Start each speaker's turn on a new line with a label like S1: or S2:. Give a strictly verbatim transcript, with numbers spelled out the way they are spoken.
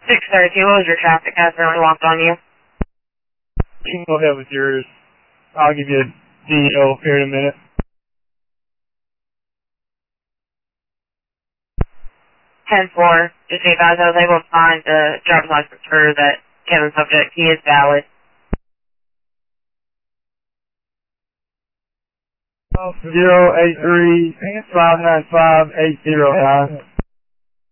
S1: six thirty-two, what was your traffic accidentally walked on you?
S2: You can go ahead with yours. I'll give you a D O here in a minute.
S1: ten four, just be advised I was able to find the driver's license for that Kevin subject. He is valid.
S2: Zero eight three five nine five eight zero nine.